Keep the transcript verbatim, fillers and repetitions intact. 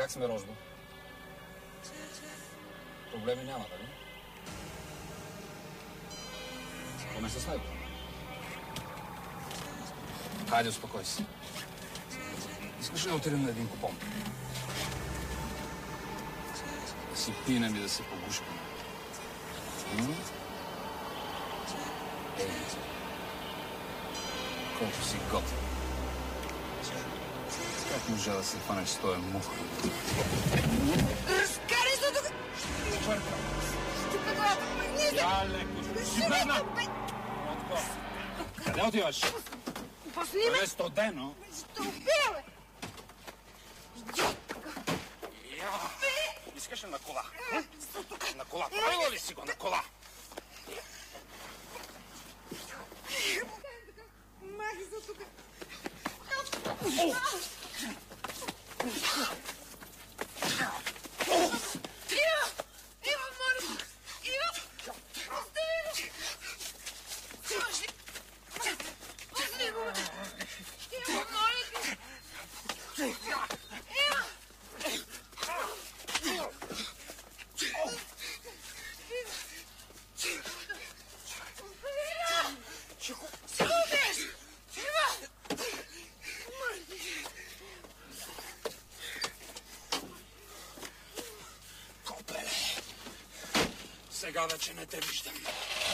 Как сме, Рожба? Проблеми няма, нали? Поне с него. Хайде, успокой се. Искаш ли да отидем на един купон? Да си пинем и да се погушкаме. Ей, колко си готин. Как можа да се хванеш с този мух? Разкарай се тук! Щупи главата! Я леко! Шиберна! Къде отиваш? Пусни ме! Това е студено. Ще убия, бе! Искаш ли на кола? На кола? Правила ли си го на кола? Махи се тук! Ива! Ива, моля! Ива! Остави го! Имаш ли? Пусни го! Ива, моля ти! Ива! Ива! Си го убиеш! Ива! Копеле! Сега вече не те виждам.